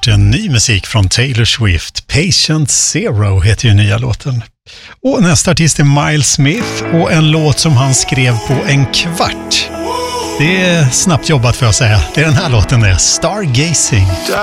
äntligen ny musik från Taylor Swift. Patient Zero heter ju nya låten. Och nästa artist är Miles Smith och en låt som han skrev på en kvart. Det är snabbt jobbat för att säga. Det är den här låten, det är Stargazing.